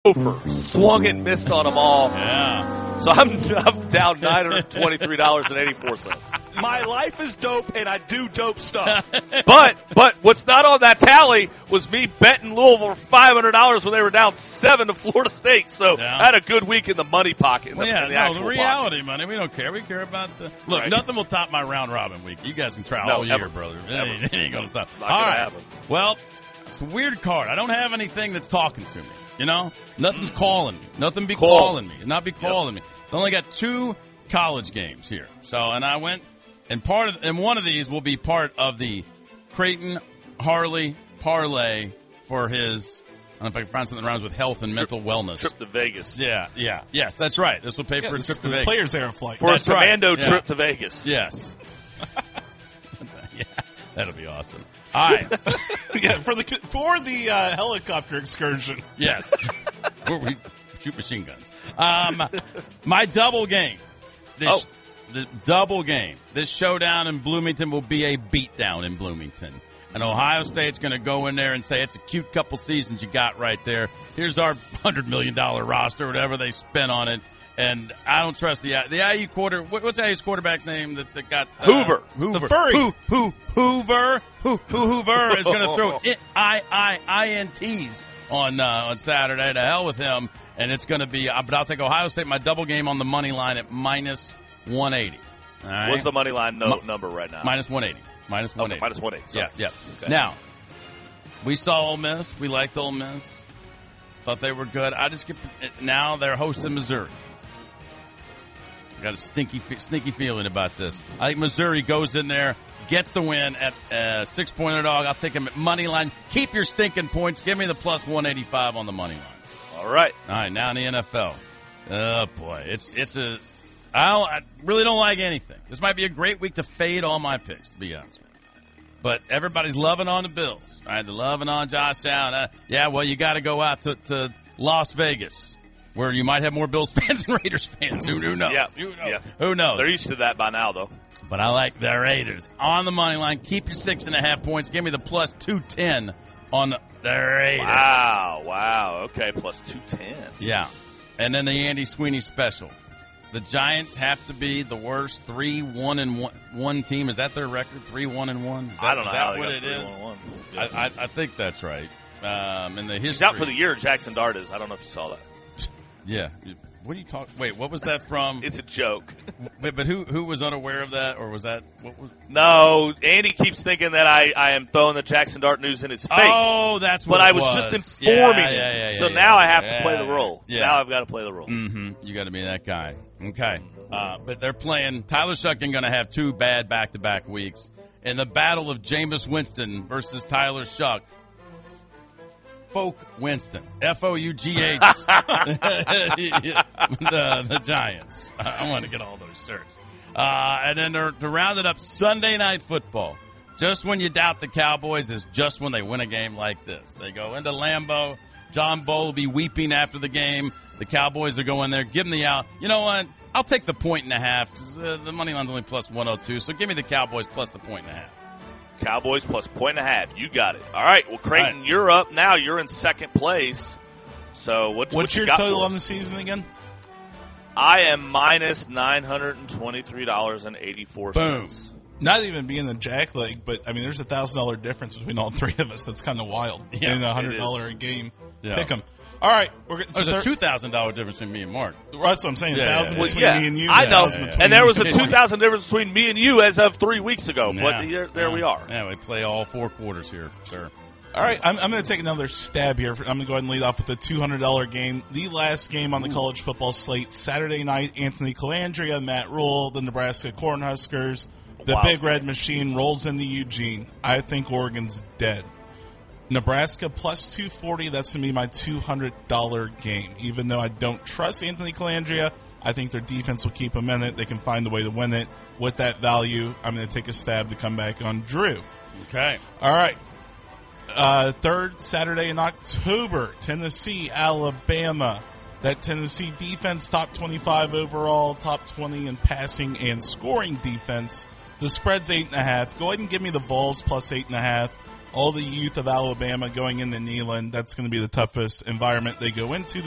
Gopher swung and missed on them all. Yeah. So I'm down $923.84. My life is dope, and I do dope stuff. But what's not on that tally was me betting Louisville for $500 when they were down 7 to Florida State. So I had a good week in the money pocket. The reality money. We don't care. We care about the look. Right. Nothing will top my round robin week. You guys can try all year, brother. It ain't gonna top. Not gonna happen. Well, it's a weird card. I don't have anything that's talking to me. You know, nothing's calling me. Nothing be calling me. Not be calling me. It's only got 2 college games here. So, and I went, and one of these will be part of the Creighton Harley parlay for his. I don't know if I can find something that rhymes with health and mental wellness. Trip to Vegas. Yes, that's right. This will pay for a trip to Vegas. Players Air flight. For that's a commando right. trip to Vegas. Yes. Yeah, that'll be awesome. All right. For the helicopter excursion. Yes. Where we shoot machine guns. My double game. The double game. This showdown in Bloomington will be a beatdown in Bloomington. And Ohio State's going to go in there and say, it's a cute couple seasons you got right there. Here's our $100 million roster, whatever they spent on it. And I don't trust the IU quarter. What's IU's quarterback's name that got Hoover. The furry. Hoover is going to throw INTs on Saturday. To hell with him. And it's going to be, but I'll take Ohio State, my double game on the money line at minus 180. All right? What's the money line number right now? Minus 180. Minus 180. Minus 180. So. Yeah. Okay. Now, we saw Ole Miss. We liked Ole Miss. Thought they were good. Now they're hosting Missouri. I got a sneaky feeling about this. I think Missouri goes in there, gets the win at 6-point underdog. I'll take them at money line. Keep your stinking points. Give me the plus 185 on the money line. All right. Now in the NFL. Oh boy, I really don't like anything. This might be a great week to fade all my picks, to be honest with you. But everybody's loving on the Bills. Right? They're loving on Josh Allen. Well, you got to go out to Las Vegas, where you might have more Bills fans and Raiders fans. Who knows? Yeah. Who knows? They're used to that by now, though. But I like the Raiders. On the money line, keep your 6.5 points. Give me the plus 210 on the Raiders. Wow. Okay, plus 210. Yeah. And then the Andy Sweeney special. The Giants have to be the worst 3-1-1 team. Is that their record? 3-1-1? I don't know. Is that what it is? 3-1-1. I think that's right. In the history, he's out for the year. Jackson Dart is. I don't know if you saw that. Yeah. What are you talking? Wait, what was that from? It's a joke. But who was unaware of that, or was that what was? No, Andy keeps thinking that I am throwing the Jackson Dart news in his face. Oh, that's what. But I was just informing him. So now I have to play the role. Yeah. Now I've got to play the role. Mm-hmm. You got to be that guy. Okay. But they're playing. Tyler Shucking going to have 2 bad back-to-back weeks in the battle of Jameis Winston versus Tyler Shuck. Folk Winston, F-O-U-G-H, the Giants. I want to get all those shirts. And then to round it up, Sunday Night Football. Just when you doubt the Cowboys is just when they win a game like this. They go into Lambeau. John Bull will be weeping after the game. The Cowboys are going there. Give them the out. You know what? I'll take the 1.5 because the money line's only plus 102. So give me the Cowboys plus the 1.5. Cowboys plus 1.5. You got it. All right. Well, Creighton, you're up now. You're in second place. So what's your total on the season again? I am minus $923.84. Boom. Not even being the jack leg, but I mean, there's $1,000 difference between all 3 of us. That's kind of wild. Yeah, and $100 a game. Yeah. Pick 'em. All right, there's a $2,000 difference between me and Mark. That's what I'm saying. $1,000 between me and you. I know. And there was a $2,000 difference between me and you as of 3 weeks ago. Yeah. But there we are. Yeah, we play all 4 quarters here, sir. All right, I'm going to take another stab here. I'm going to go ahead and lead off with the $200 game. The last game on the college football slate, Saturday night, Anthony Colandrea, Matt Rule, the Nebraska Cornhuskers. The Big Red Machine rolls into Eugene. I think Oregon's dead. Nebraska plus 240, that's going to be my $200 game. Even though I don't trust Anthony Colandrea, I think their defense will keep them in it. They can find a way to win it. With that value, I'm going to take a stab to come back on Drew. Okay. All right. Third Saturday in October, Tennessee, Alabama. That Tennessee defense, top 25 overall, top 20 in passing and scoring defense. The spread's 8.5. Go ahead and give me the Vols plus 8.5. All the youth of Alabama going into Neyland. That's going to be the toughest environment they go into